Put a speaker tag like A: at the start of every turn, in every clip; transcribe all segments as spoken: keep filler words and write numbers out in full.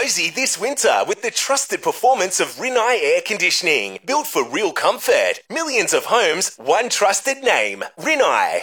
A: cozy this winter with the trusted performance of Rinnai Air Conditioning. Built for real comfort. Millions of homes, one trusted name. Rinnai.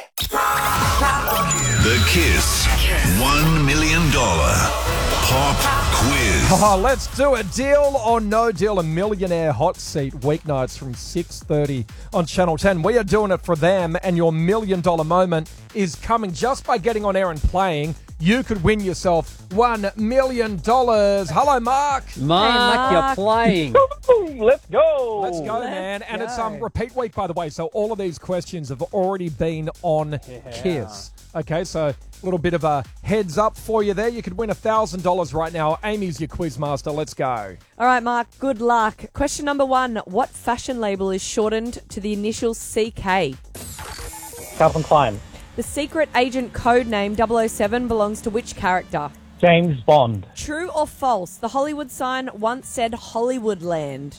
B: The Kiss one million dollars Pop Quiz.
C: Oh, let's do a deal or no deal, a millionaire hot seat weeknights from six thirty on Channel ten. We are doing it for them, and your million dollar moment is coming just by getting on air and playing. You could win yourself one million dollars. Hello, Mark.
D: Mark,
E: Hey, Mark.
D: you're playing.
E: Let's go.
C: Let's go,
E: Let's
C: man. And
E: go.
C: it's um repeat week, by the way, so all of these questions have already been on
E: Yeah.
C: Kiss. Okay, so a little bit of a heads up for you there. You could win one thousand dollars right now. Amy's your quiz master. Let's go.
F: All right, Mark, good luck. Question number one. What fashion label is shortened to the initial C K?
E: Calvin Klein.
F: The secret agent code name double oh seven belongs to which character?
E: James Bond.
F: True or false? The Hollywood sign once said Hollywoodland.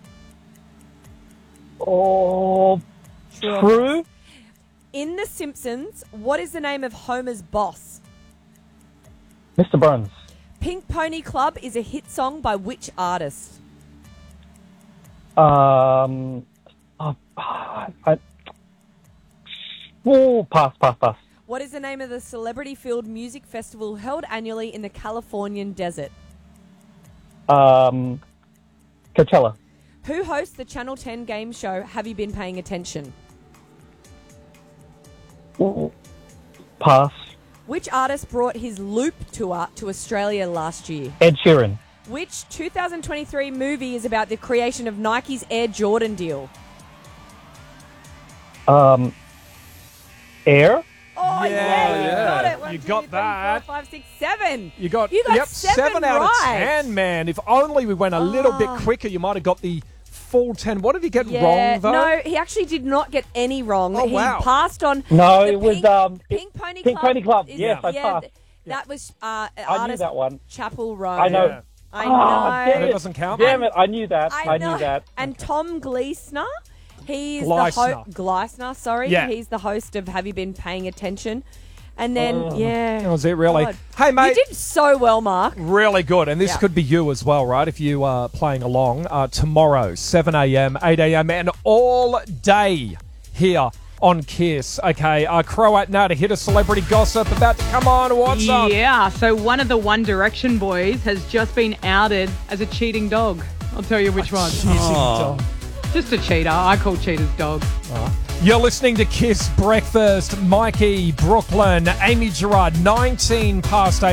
E: Oh,
F: True or
E: true.
F: In The Simpsons, what is the name of Homer's boss?
E: Mister Burns.
F: Pink Pony Club is a hit song by which artist?
E: Um. Uh, I, oh, pass, pass, pass.
F: What is the name of the celebrity-filled music festival held annually in the Californian desert?
E: Um. Coachella.
F: Who hosts the Channel ten game show Have You Been Paying Attention?
E: Ooh, pass.
F: Which artist brought his Loop tour to Australia last year?
E: Ed Sheeran.
F: Which two thousand twenty-three movie is about the creation of Nike's Air Jordan deal?
E: Um. Air.
F: Oh, yeah,
C: Yeah,
F: you
C: yeah.
F: got it. One,
C: You
F: two,
C: got
F: three,
C: that.
F: four, five, six, seven.
C: You got,
F: You got
C: yep,
F: seven
C: out of
F: right.
C: ten, man. If only we went a little bit
F: Oh.
C: quicker, you might have got the full ten. What did he get
F: Yeah,
C: wrong, though?
F: no, he actually did not get any wrong.
C: Oh,
F: he
C: wow.
F: passed on.
E: No,
F: the
E: it was
F: Pink,
E: um.
F: Pink Pony
E: Pink
F: Club.
E: Pony Club.
F: is-
E: Yes, I
F: yeah,
E: passed.
F: th- That was uh,
E: I knew
F: artist
E: that one.
F: Chapel Roan.
E: I know.
C: Yeah.
F: I
E: Ah,
F: know.
E: damn
C: That
E: it.
C: doesn't count.
E: Damn it! I knew that.
F: I,
E: I,
F: know.
E: knew that.
F: And Tom Gleisner, he's
C: Gleisner.
F: the host. Gleisner, sorry.
C: Yeah.
F: He's the host of Have You Been Paying Attention? And then, yeah.
C: That was it, really.
F: God.
C: Hey, mate.
F: You did so well, Mark.
C: Really good. And this
F: Yeah.
C: could be you as well, right? If you are playing along uh, tomorrow, seven a.m., eight a.m., and all day here on Kiss. Okay, uh, Croat now to hit a celebrity gossip about to come on. What's up?
G: Yeah, so one of the One Direction boys has just been outed as a cheating dog. I'll tell you which one.
C: Oh.
G: Just a cheater. I call cheaters dogs.
C: You're listening to Kiss Breakfast. Mikey, Brooklyn, Amy Gerard, nineteen past eight.